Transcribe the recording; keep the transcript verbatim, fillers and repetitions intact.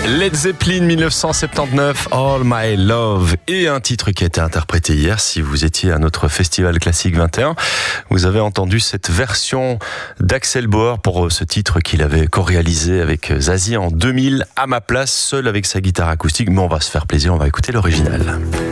Led Zeppelin mille neuf cent soixante-dix-neuf, All My Love, et un titre qui a été interprété hier. Si vous étiez à notre festival classique vingt et un, vous avez entendu cette version d'Axel Bauer pour ce titre qu'il avait co-réalisé avec Zazie en deux mille, à ma place, seul avec sa guitare acoustique. Mais on va se faire plaisir, on va écouter l'original.